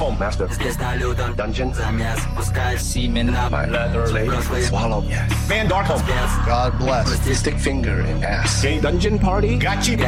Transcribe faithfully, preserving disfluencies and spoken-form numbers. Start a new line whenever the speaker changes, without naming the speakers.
Foam Master. Dungeon.
Semen.
Leather. Slave. Swallow. Yes. Man Darkholme.
God bless.
Stick finger in ass. Gay dungeon party. Gotcha.